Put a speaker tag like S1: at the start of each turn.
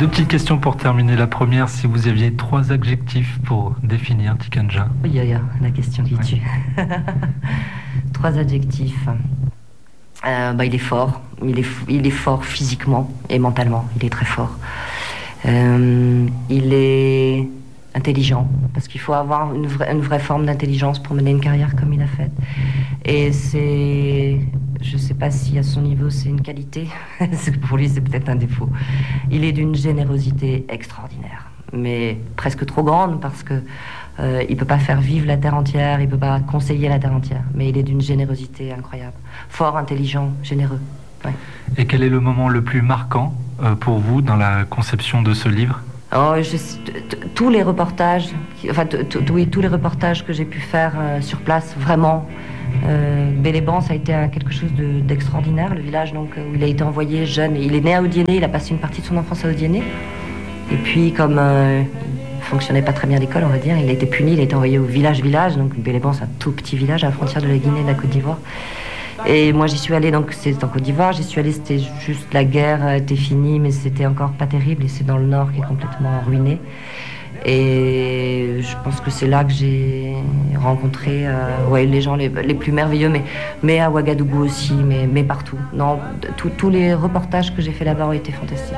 S1: Deux petites questions pour terminer. La première, si vous aviez 3 adjectifs pour définir Tikenja.
S2: La question qui tue. 3 adjectifs. Il est fort. Il est fort physiquement et mentalement. Il est très fort. Il est intelligent, parce qu'il faut avoir une vraie forme d'intelligence pour mener une carrière comme il a fait. Et je sais pas si à son niveau c'est une qualité, pour lui c'est peut-être un défaut. Il est d'une générosité extraordinaire, mais presque trop grande, parce que il peut pas faire vivre la terre entière, il peut pas conseiller la terre entière, mais il est d'une générosité incroyable. Fort, intelligent, généreux. Ouais.
S1: Et quel est le moment le plus marquant pour vous dans la conception de ce livre ?
S2: Tous les reportages, tous les reportages que j'ai pu faire sur place, vraiment, Béléban, ça a été quelque chose d'extraordinaire. Le village donc, où il a été envoyé jeune, il est né à Odienné, il a passé une partie de son enfance à Odienné. Et puis, comme il fonctionnait pas très bien à l'école, on va dire, il a été puni, il a été envoyé au village. Donc Béléban, c'est un tout petit village à la frontière de la Guinée et de la Côte d'Ivoire. Et moi j'y suis allée, donc c'est en Côte d'Ivoire, j'y suis allée, c'était juste, la guerre était finie, mais c'était encore pas terrible, et c'est dans le nord qui est complètement ruiné. Et je pense que c'est là que j'ai rencontré les gens les plus merveilleux, mais à Ouagadougou aussi, mais partout. Non, tous les reportages que j'ai fait là-bas ont été fantastiques.